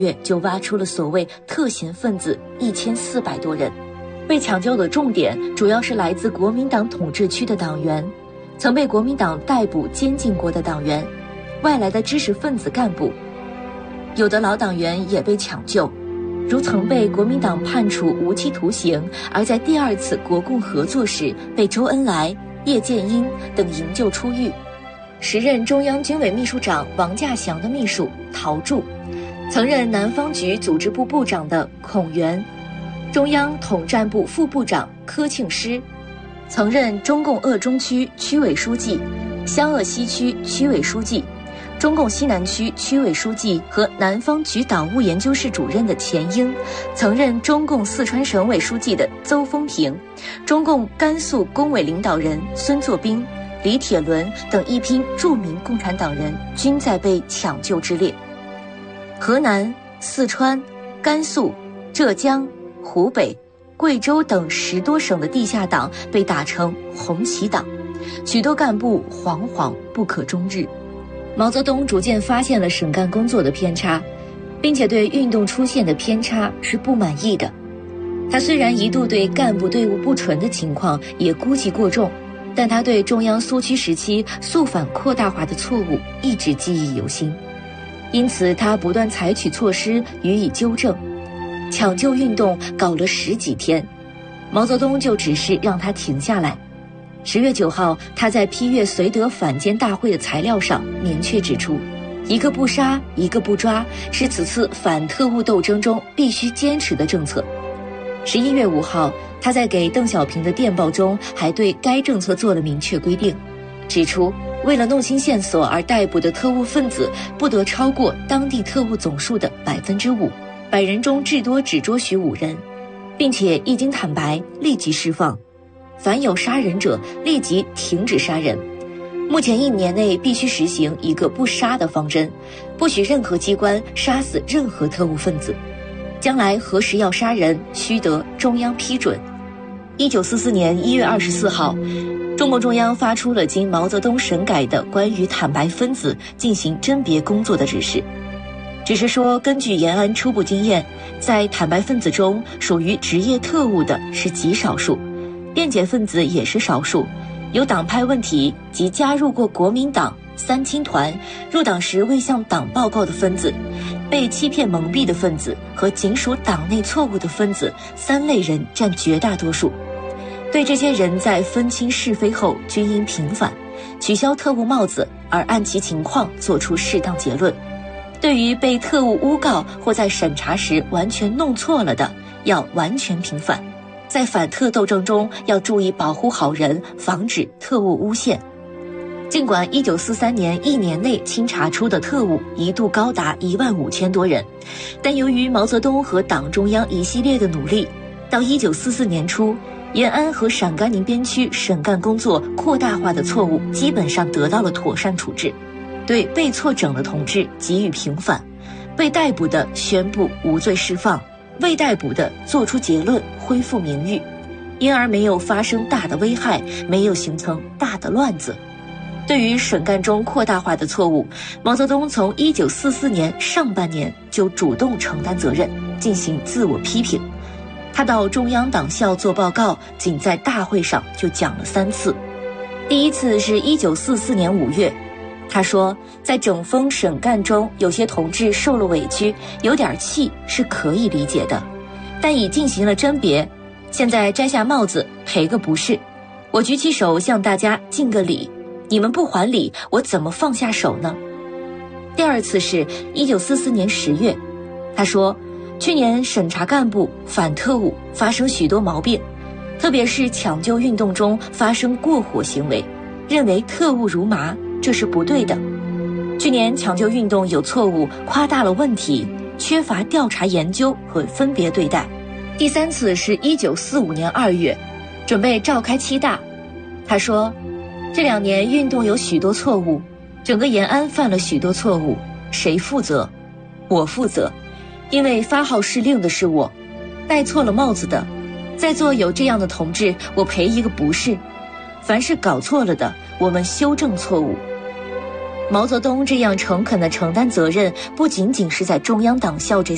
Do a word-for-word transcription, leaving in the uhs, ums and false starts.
月就挖出了所谓特嫌分子一千四百多人。被抢救的重点主要是来自国民党统治区的党员，曾被国民党逮捕监禁过的党员，外来的知识分子干部，有的老党员也被抢救，如曾被国民党判处无期徒刑，而在第二次国共合作时被周恩来、叶剑英等营救出狱。时任中央军委秘书长王稼祥的秘书陶铸，曾任南方局组织部部长的孔元，中央统战部副部长柯庆施，曾任中共鄂中区区委书记、湘鄂西区区委书记、中共西南区区委书记和南方局党务研究室主任的钱英，曾任中共四川省委书记的邹丰平，中共甘肃工委领导人孙作兵、李铁伦等一批著名共产党人均在被抢救之列。河南、四川、甘肃、浙江、湖北、贵州等十多省的地下党被打成红旗党，许多干部惶惶不可终日。毛泽东逐渐发现了省干工作的偏差，并且对运动出现的偏差是不满意的。他虽然一度对干部队伍不纯的情况也估计过重，但他对中央苏区时期肃反扩大化的错误一直记忆犹新，因此他不断采取措施予以纠正。抢救运动搞了十几天，毛泽东就指示让他停下来。十月九号，他在批阅绥德反间大会的材料上明确指出，一个不杀，一个不抓，是此次反特务斗争中必须坚持的政策。十一月五号，他在给邓小平的电报中还对该政策做了明确规定，指出为了弄清线索而逮捕的特务分子不得超过当地特务总数的百分之五，百人中至多只捉许五人，并且一经坦白立即释放，凡有杀人者立即停止杀人。目前一年内必须实行一个不杀的方针，不许任何机关杀死任何特务分子。将来何时要杀人，须得中央批准。一九四四年一月二十四号，中共中央发出了经毛泽东审改的关于坦白分子进行甄别工作的指示。只是说，根据延安初步经验，在坦白分子中属于职业特务的是极少数，辩解分子也是少数，有党派问题及加入过国民党、三青团、入党时未向党报告的分子，被欺骗蒙蔽的分子和仅属党内错误的分子三类人占绝大多数。对这些人在分清是非后均应平反，取消特务帽子，而按其情况做出适当结论。对于被特务诬告或在审查时完全弄错了的，要完全平反。在反特斗争中要注意保护好人，防止特务诬陷。尽管一九四三年一年内清查出的特务一度高达一万五千多人，但由于毛泽东和党中央一系列的努力，到一九四四年初，延安和陕甘宁边区省干工作扩大化的错误基本上得到了妥善处置，对被错整的同志给予平反，被逮捕的宣布无罪释放，未逮捕的作出结论恢复名誉，因而没有发生大的危害，没有形成大的乱子。对于省干中扩大化的错误，毛泽东从一九四四年上半年就主动承担责任，进行自我批评。他到中央党校做报告，仅在大会上就讲了三次。第一次是一九四四年五月，他说，在整风省干中，有些同志受了委屈，有点气是可以理解的，但已进行了甄别，现在摘下帽子赔个不是，我举起手向大家敬个礼，你们不还礼，我怎么放下手呢？第二次是一九四四年十月，他说，去年审查干部反特务发生许多毛病，特别是抢救运动中发生过火行为，认为特务如麻，这是不对的。去年抢救运动有错误，夸大了问题，缺乏调查研究和分别对待。第三次是一九四五年二月，准备召开七大，他说，这两年运动有许多错误，整个延安犯了许多错误，谁负责？我负责，因为发号施令的是我，戴错了帽子的，在座有这样的同志，我赔一个不是。凡是搞错了的，我们修正错误。毛泽东这样诚恳地承担责任，不仅仅是在中央党校这